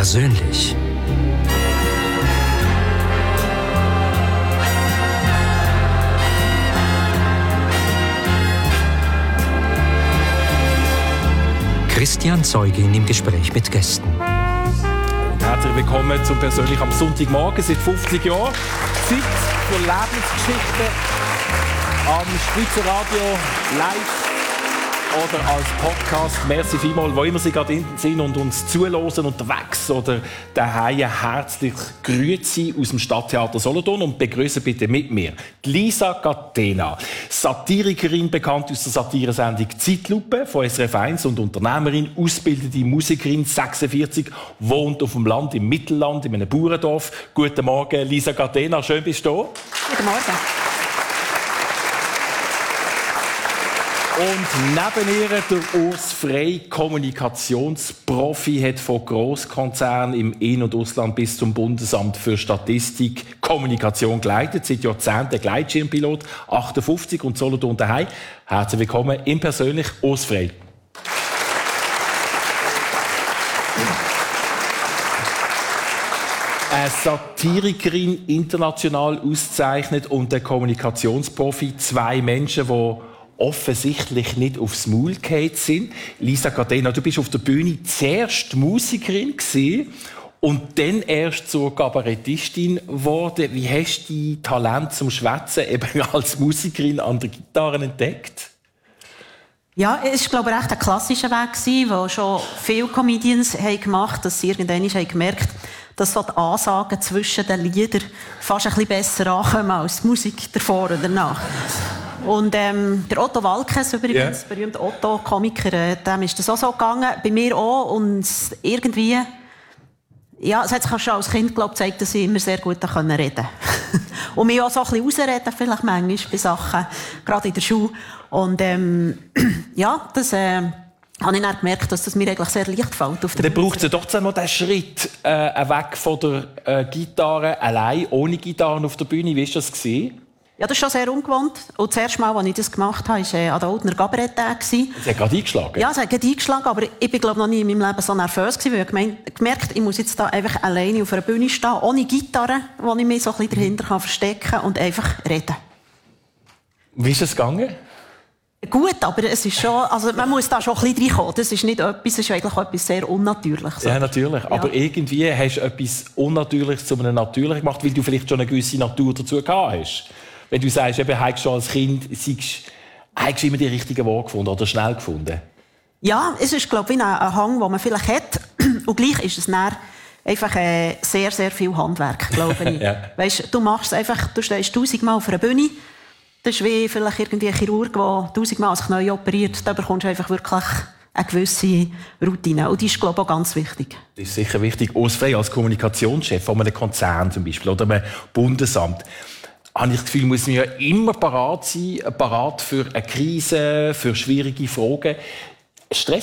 Persönlich. Christian Zeugin im Gespräch mit Gästen. Herzlich willkommen zum Persönlich am Sonntagmorgen seit 50 Jahren. Zeit für Lebensgeschichten am Schweizer Radio live oder als Podcast. Merci vielmals, wo immer Sie gerade sind und uns zuhören, unterwegs oder daheim. Herzlich grüezi aus dem Stadttheater Solothurn und begrüßen bitte mit mir die Lisa Catena, Satirikerin, bekannt aus der Satiresendung Zeitlupe von SRF 1 und Unternehmerin, ausgebildete Musikerin, 46, wohnt auf dem Land im Mittelland in einem Bauerndorf. Guten Morgen, Lisa Catena, schön bist du da. Guten Morgen. Und neben ihr der Urs Frey, Kommunikationsprofi, hat von Grosskonzernen im In- und Ausland bis zum Bundesamt für Statistik Kommunikation geleitet. Seit Jahrzehnten Gleitschirmpilot, 58 und Solothurn daheim. Herzlich willkommen im Persönlich, Urs Frey. Eine Satirikerin, international ausgezeichnet und ein Kommunikationsprofi. Zwei Menschen, die offensichtlich nicht aufs Maul gefallen sind. Lisa Catena, du bist auf der Bühne zuerst Musikerin gewesen und dann erst zur Kabarettistin geworden. Wie hast du dein Talent zum Schwätzen eben als Musikerin an der Gitarre entdeckt? Ja, es war, glaube ich, recht ein klassischer Weg, den schon viele Comedians gemacht haben, dass sie irgendwann gemerkt haben, dass so die Ansagen zwischen den Liedern fast ein bisschen besser ankommen als die Musik davor oder danach. Und der Otto Waalkes übrigens, der berühmte Otto-Komiker, dem ist das auch so gegangen, bei mir auch. Und irgendwie, ja, es hat sich auch schon als Kind gezeigt, dass ich immer sehr gut reden konnte. Und mich auch so ein bisschen ausreden, vielleicht manchmal bei Sachen, gerade in der Schule. Und ja, das habe ich dann gemerkt, dass das mir eigentlich sehr leicht fällt. Dann braucht es ja doch noch den Schritt weg von der Gitarre, allein, ohne Gitarre auf der Bühne. Wie war das? Ja, das ist schon sehr ungewohnt. Und das erste Mal, als ich das gemacht habe, war an der Oldner Cabaret-Tag. Es hat gerade eingeschlagen? Ja, es hat gerade eingeschlagen, aber ich bin, glaube noch nie in meinem Leben so nervös gewesen, weil ich gemerkt, ich muss jetzt da einfach alleine auf einer Bühne stehen, ohne Gitarre, wo ich mich so ein bisschen dahinter verstecken kann und einfach reden. Wie ist es gegangen? Gut, aber es ist schon, also man muss da schon ein bisschen reinkommen. Das ist nicht etwas, es ist eigentlich etwas sehr Unnatürliches. Ja, natürlich. Ja. Aber irgendwie hast du etwas Unnatürliches zu einem Natürlichen gemacht, weil du vielleicht schon eine gewisse Natur dazu gehabt hast. Wenn du sagst, eben, hast du schon als Kind hast du immer die richtigen Worte gefunden oder schnell gefunden? Ja, es ist, glaube ich, ein Hang, den man vielleicht hat. Und gleich ist es dann einfach sehr, sehr viel Handwerk, glaube ich. Ja. Weißt, du machst es einfach, du stehst 1000-mal auf einer Bühne. Das ist wie vielleicht irgendwie ein Chirurg, der 1000-mal sich neu operiert. Da bekommst du einfach wirklich eine gewisse Routine. Und die ist, glaube ich, auch ganz wichtig. Das ist sicher wichtig. Urs Frey als Kommunikationschef von einem Konzern zum Beispiel oder einem Bundesamt, habe ich das Gefühl, muss man ja immer parat sein, parat für eine Krise, für schwierige Fragen. Stresst